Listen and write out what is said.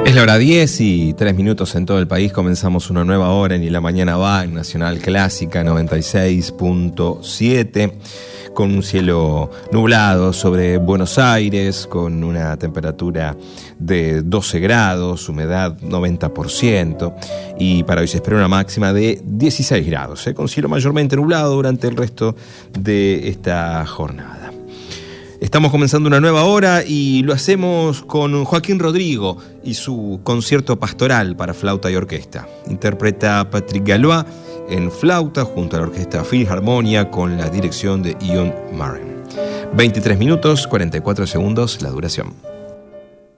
Es la hora 10:03 en todo el país. Comenzamos una nueva hora en Y la Mañana Va en Nacional Clásica 96.7, con un cielo nublado sobre Buenos Aires, con una temperatura de 12 grados, humedad 90%, y para hoy se espera una máxima de 16 grados, con cielo mayormente nublado durante el resto de esta jornada. Estamos comenzando una nueva hora y lo hacemos con Joaquín Rodrigo y su concierto pastoral para flauta y orquesta. Interpreta Patrick Galois en flauta junto a la Orquesta Philharmonia con la dirección de Ian Maren. 23 minutos, 44 segundos la duración.